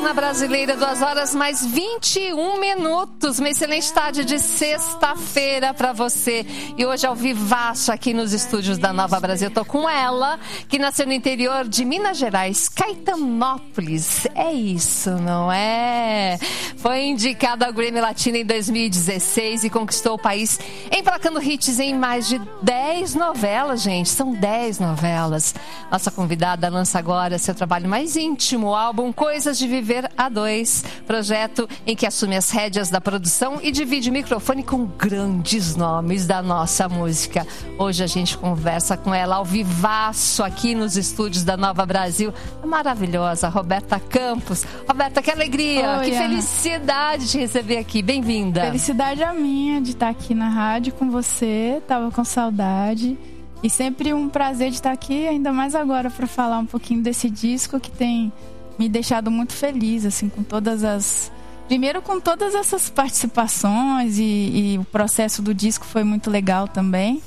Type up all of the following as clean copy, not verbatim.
Na Brasileira, 2 horas mais 21 minutos. Uma excelente tarde de sexta-feira para você. E hoje ao vivaço aqui nos estúdios da Nova Brasil. Eu tô com ela, que nasceu no interior de Minas Gerais, Caetanópolis. É isso, não é? Foi indicada ao Grammy Latino em 2016 e conquistou o país emplacando hits em mais de 10 novelas, gente. São 10 novelas. Nossa convidada lança agora seu trabalho mais íntimo, o álbum Coisas de Viver a Dois, projeto em que assume as rédeas da produção e divide o microfone com grandes nomes da nossa música. Hoje a gente conversa com ela ao vivaço aqui nos estúdios da Nova Brasil, a maravilhosa Roberta Campos. Roberta, que alegria, Oi, que Ana. Felicidade de receber aqui, bem-vinda. Felicidade a minha de estar aqui na rádio com você, tava com saudade. E sempre um prazer de estar aqui, ainda mais agora para falar um pouquinho desse disco que tem me deixado muito feliz, assim, com todas as... Primeiro com todas essas participações e o processo do disco foi muito legal também.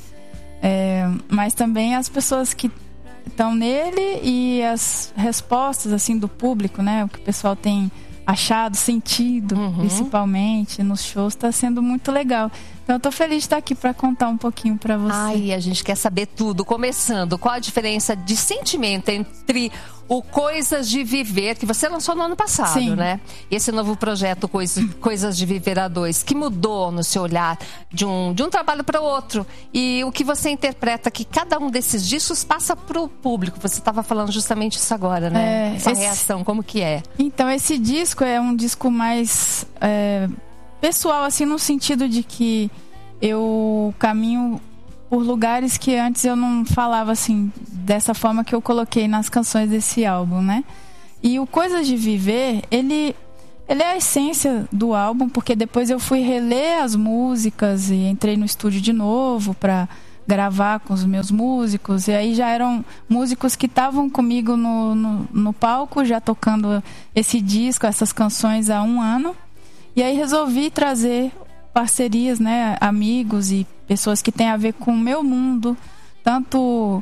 Mas também as pessoas que estão nele e as respostas, assim, do público, né? O que o pessoal tem achado, sentido, principalmente nos shows, está sendo muito legal. Então eu tô feliz de estar aqui para contar um pouquinho para você. Ai, a gente quer saber tudo. Começando, qual a diferença de sentimento entre o Coisas de Viver, que você lançou no ano passado, Sim. né? E esse novo projeto, Coisas de Viver a Dois, que mudou no seu olhar de um trabalho para o outro. E o que você interpreta que cada um desses discos passa para o público. Você estava falando justamente isso agora, né? Essa reação, como que é? Então, esse disco é um disco mais pessoal, assim, no sentido de que eu caminho por lugares que antes eu não falava, assim, dessa forma que eu coloquei nas canções desse álbum, né? E o Coisas de Viver, ele é a essência do álbum, porque depois eu fui reler as músicas e entrei no estúdio de novo para gravar com os meus músicos, e aí já eram músicos que estavam comigo no palco, já tocando esse disco, essas canções há 1 ano. E aí resolvi trazer parcerias, né, amigos e pessoas que têm a ver com o meu mundo, tanto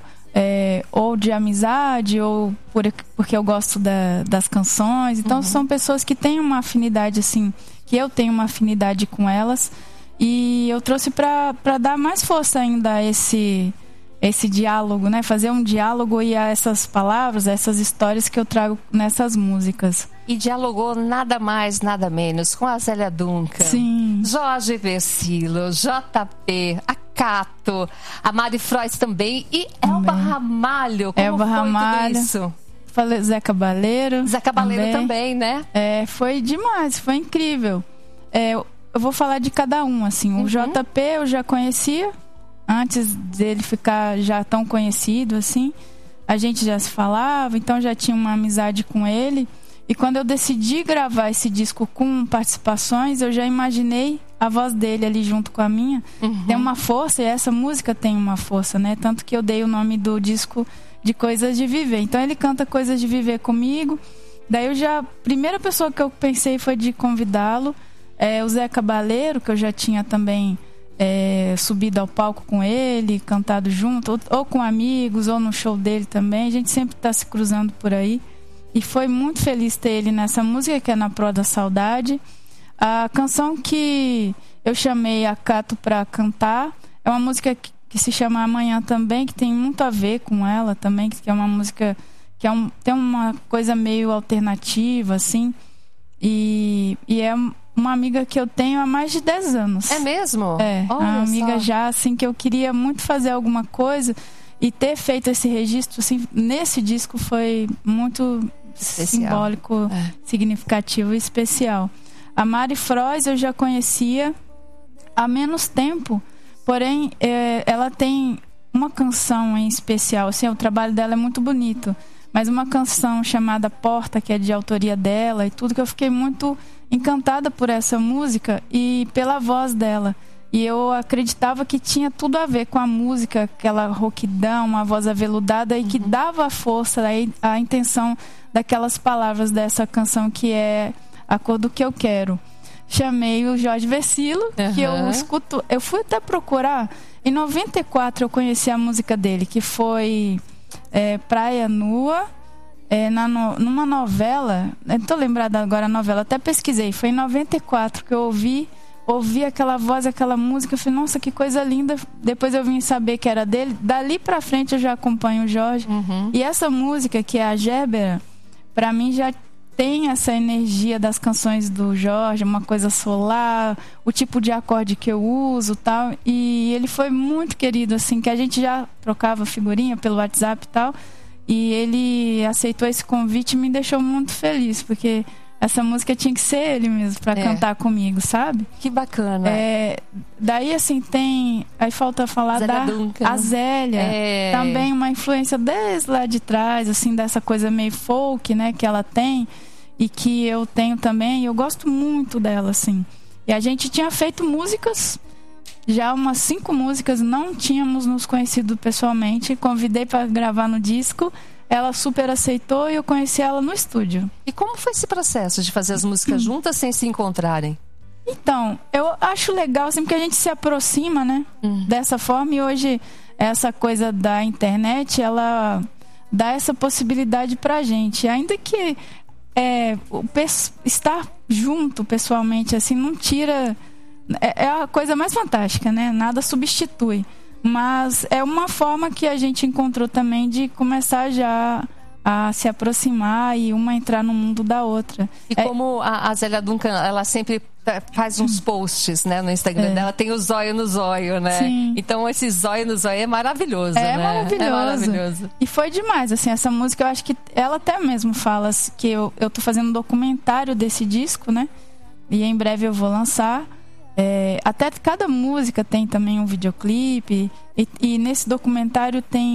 ou de amizade ou porque eu gosto das canções. Então são pessoas que têm uma afinidade, assim, que eu tenho uma afinidade com elas. E eu trouxe para dar mais força ainda a esse diálogo, né? Fazer um diálogo e a essas palavras, a essas histórias que eu trago nessas músicas. E dialogou nada mais, nada menos com a Zélia Duncan, Sim. Jorge Versilo, JP, a Cato, a Mari Frois também e Elba Ramalho. Como Elba foi Ramalho. tudo isso? Falei Zé Cabaleiro. Zé Cabaleiro também, né? Foi demais, foi incrível. Eu vou falar de cada um, assim. O JP eu já conhecia, antes dele ficar já tão conhecido, assim. A gente já se falava, então já tinha uma amizade com ele. E quando eu decidi gravar esse disco com participações, eu já imaginei a voz dele ali junto com a minha. Tem uma força, e essa música tem uma força, né? Tanto que eu dei o nome do disco de Coisas de Viver. Então ele canta Coisas de Viver comigo. Daí a primeira pessoa que eu pensei foi de convidá-lo. O Zé Cabaleiro, que eu já tinha também subido ao palco com ele, cantado junto, ou com amigos, ou no show dele também. A gente sempre está se cruzando por aí. E foi muito feliz ter ele nessa música, que é Na Proa da Saudade. A canção que eu chamei a Cato para cantar é uma música que se chama Amanhã também, que tem muito a ver com ela também, que é uma música que tem uma coisa meio alternativa, assim. E é uma amiga que eu tenho há mais de 10 anos. É mesmo? Olha, uma amiga já, assim, que eu queria muito fazer alguma coisa. E ter feito esse registro, assim, nesse disco foi muito especial. Simbólico, significativo e especial. A Mari Frois eu já conhecia há menos tempo, porém ela tem uma canção em especial, assim, o trabalho dela é muito bonito, mas uma canção chamada Porta, que é de autoria dela e tudo, que eu fiquei muito encantada por essa música e pela voz dela. E eu acreditava que tinha tudo a ver com a música, aquela rouquidão, uma voz aveludada e que dava a força, a intenção daquelas palavras dessa canção, que é A Cor do Que Eu Quero. Chamei o Jorge Versilo, que eu escuto. Eu fui até procurar. Em 94 eu conheci a música dele, que foi Praia Nua, numa novela, eu não tô lembrada agora a novela, até pesquisei, foi em 94 que eu ouvi aquela voz, aquela música, eu falei, nossa, que coisa linda. Depois eu vim saber que era dele. Dali pra frente eu já acompanho o Jorge. E essa música, que é a Gérbera, pra mim já tem essa energia das canções do Jorge, uma coisa solar, o tipo de acorde que eu uso, tal. E ele foi muito querido, assim, que a gente já trocava figurinha pelo WhatsApp e tal. E ele aceitou esse convite e me deixou muito feliz, porque essa música tinha que ser ele mesmo pra cantar comigo, sabe? Que bacana. Daí, assim, tem... Aí falta falar Zélia da Duncan. Zélia. Também uma influência desde lá de trás, assim, dessa coisa meio folk, né? Que ela tem e que eu tenho também. E eu gosto muito dela, assim. E a gente tinha feito músicas, já umas 5 músicas, não tínhamos nos conhecido pessoalmente. Convidei pra gravar no disco. Ela super aceitou e eu conheci ela no estúdio. E como foi esse processo de fazer as músicas juntas sem se encontrarem? Então, eu acho legal assim, porque a gente se aproxima, né? Dessa forma. E hoje, essa coisa da internet, ela dá essa possibilidade pra gente. Ainda que estar junto pessoalmente, assim, não tira... É a coisa mais fantástica, né? Nada substitui. Mas é uma forma que a gente encontrou também de começar já a se aproximar e uma entrar no mundo da outra. E como a Zélia Duncan, ela sempre faz uns posts, né, no Instagram dela, tem o zóio no zóio, né? Sim. Então esse zóio no zóio é maravilhoso, né? Maravilhoso. É maravilhoso. E foi demais, assim, essa música, eu acho que ela até mesmo fala que eu tô fazendo um documentário desse disco, né? E em breve eu vou lançar. Até cada música tem também um videoclipe e nesse documentário tem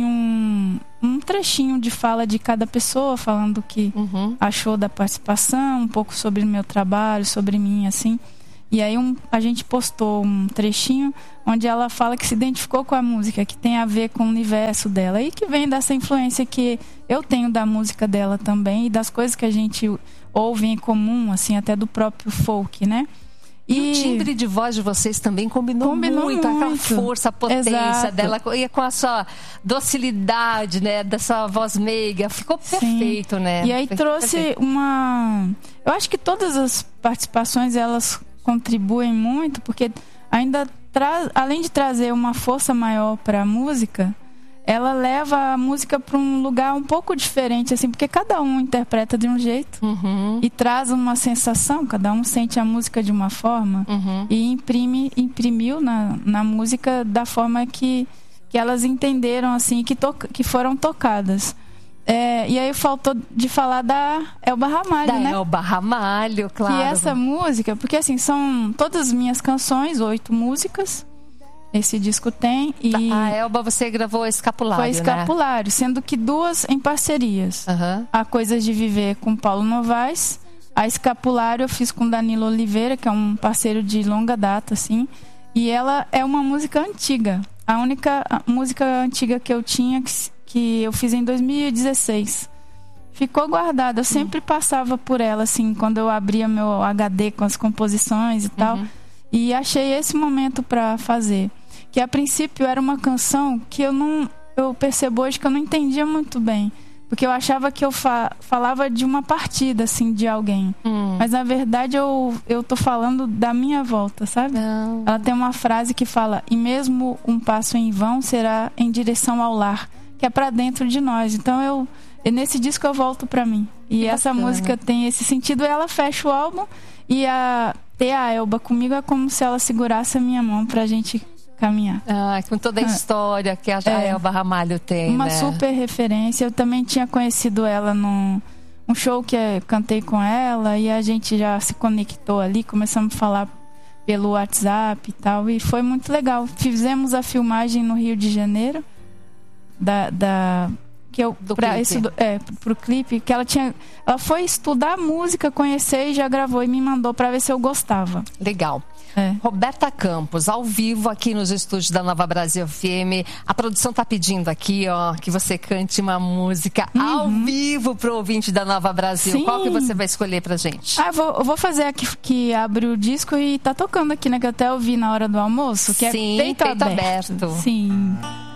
um trechinho de fala de cada pessoa falando o que achou da participação, um pouco sobre o meu trabalho, sobre mim, assim. E aí a gente postou um trechinho onde ela fala que se identificou com a música, que tem a ver com o universo dela e que vem dessa influência que eu tenho da música dela também e das coisas que a gente ouve em comum, assim, até do próprio folk, né? E o timbre de voz de vocês também combinou muito. Aquela força, a potência dela, e com a sua docilidade, né? Dessa voz meiga. Ficou perfeito, né? E aí trouxe uma... Eu acho que todas as participações, elas contribuem muito, porque ainda além de trazer uma força maior para a música, ela leva a música para um lugar um pouco diferente, assim, porque cada um interpreta de um jeito e traz uma sensação, cada um sente a música de uma forma e imprimiu na música da forma que elas entenderam, assim, que foram tocadas. E aí faltou de falar da Elba Ramalho, né? Da Elba Ramalho, claro. Que essa música, porque assim, são todas as minhas canções, 8 músicas. Esse disco tem. E a Elba, você gravou Escapulário, foi Escapulário, né? Sendo que 2 em parcerias. A Coisas de Viver com Paulo Novaes. A Escapulário eu fiz com Danilo Oliveira, que é um parceiro de longa data, assim. E ela é uma música antiga. A única música antiga que eu tinha, que eu fiz em 2016. Ficou guardada. Eu sempre passava por ela, assim, quando eu abria meu HD com as composições e tal. E achei esse momento para fazer. Que a princípio era uma canção que eu percebo hoje que eu não entendia muito bem. Porque eu achava que eu falava de uma partida, assim, de alguém. Mas na verdade eu tô falando da minha volta, sabe? Ela tem uma frase que fala: e mesmo um passo em vão será em direção ao lar, que é para dentro de nós. Então nesse disco eu volto para mim. E essa música tem esse sentido, e ela fecha o álbum. E ter a Elba comigo é como se ela segurasse a minha mão pra gente caminhar. Com toda a história que a Elba Ramalho tem, uma né? super referência. Eu também tinha conhecido ela num show que eu cantei com ela, e a gente já se conectou ali, começamos a falar pelo WhatsApp e tal, e foi muito legal. Fizemos a filmagem no Rio de Janeiro pro clipe, que ela foi estudar música, conhecer e já gravou e me mandou pra ver se eu gostava. Legal. Roberta Campos, ao vivo aqui nos estúdios da Nova Brasil FM. A produção tá pedindo aqui, ó, que você cante uma música ao vivo pro ouvinte da Nova Brasil. Sim. Qual que você vai escolher pra gente? Eu vou fazer aqui que abre o disco e tá tocando aqui, né? Que eu até ouvi na hora do almoço, que Sim, é Peito Aberto. Sim.